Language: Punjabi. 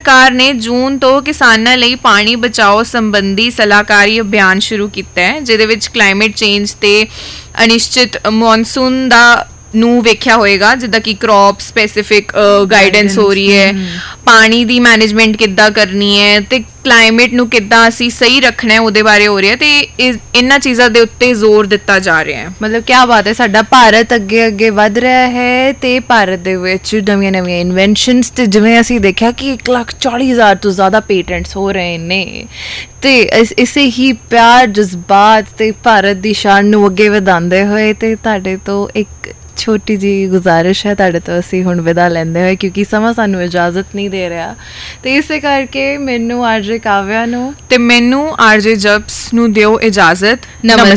ਸਰਕਾਰ ਨੇ ਜੂਨ ਤੋਂ ਕਿਸਾਨਾਂ ਲਈ ਪਾਣੀ ਬਚਾਓ ਸੰਬੰਧੀ ਸਲਾਹਕਾਰੀ ਅਭਿਆਨ ਸ਼ੁਰੂ ਕੀਤਾ ਹੈ, ਜਿਹਦੇ ਵਿੱਚ ਕਲਾਈਮੇਟ ਚੇਂਜ ਤੇ ਅਨਿਸ਼ਚਿਤ ਮੌਨਸੂਨ ਦਾ ਨੂੰ ਵੇਖਿਆ ਹੋਏਗਾ, ਜਿੱਦਾਂ ਕਿ ਕ੍ਰੌਪ ਸਪੈਸੀਫਿਕ ਗਾਈਡੈਂਸ ਹੋ ਰਹੀ ਹੈ, ਪਾਣੀ ਦੀ ਮੈਨੇਜਮੈਂਟ ਕਿੱਦਾਂ ਕਰਨੀ ਹੈ ਤੇ ਕਲਾਈਮੇਟ ਨੂੰ ਕਿੱਦਾਂ ਅਸੀਂ ਸਹੀ ਰੱਖਣਾ ਹੈ ਉਹਦੇ ਬਾਰੇ ਹੋ ਰਿਹਾ, ਤੇ ਇਹਨਾਂ ਚੀਜ਼ਾਂ ਦੇ ਉੱਤੇ ਜ਼ੋਰ ਦਿੱਤਾ ਜਾ ਰਿਹਾ ਹੈ। ਮਤਲਬ ਕਿਆ ਬਾਤ ਹੈ, ਸਾਡਾ ਭਾਰਤ ਅੱਗੇ ਅੱਗੇ ਵੱਧ ਰਿਹਾ ਹੈ ਤੇ ਭਾਰਤ ਦੇ ਵਿੱਚ ਨਵੀਆਂ ਨਵੀਆਂ ਇਨਵੈਂਸ਼ਨਸ, ਤੇ ਜਿਵੇਂ ਅਸੀਂ ਦੇਖਿਆ ਕਿ 1,40,000 ਤੋਂ ਜ਼ਿਆਦਾ ਪੇਟੈਂਟਸ ਹੋ ਰਹੇ ਨੇ, ਤੇ ਇਸੇ ਹੀ ਪਿਆਰ ਜਜ਼ਬਾਤ ਤੇ ਭਾਰਤ ਦੀ ਸ਼ਾਨ ਨੂੰ ਅੱਗੇ ਵਧਾਉਂਦੇ ਹੋਏ ਤੇ ਤੁਹਾਡੇ ਤੋਂ ਇੱਕ ਛੋਟੀ ਜਿਹੀ ਗੁਜ਼ਾਰਿਸ਼ ਹੈ, ਤੁਹਾਡੇ ਤੋਂ ਅਸੀਂ ਹੁਣ ਵਿਦਾ ਲੈਂਦੇ ਹੋਏ, ਕਿਉਂਕਿ ਸਮਾਂ ਸਾਨੂੰ ਇਜਾਜ਼ਤ ਨਹੀਂ ਦੇ ਰਿਹਾ, ਤੇ ਇਸੇ ਕਰਕੇ ਮੈਨੂੰ ਆਰਜੇ ਕਾਵਿਆ ਨੂੰ ਤੇ ਮੈਨੂੰ ਆਰਜੇ ਜਬਸ ਨੂੰ ਦਿਓ ਇਜਾਜ਼ਤ। ਨਮਸਤੇ।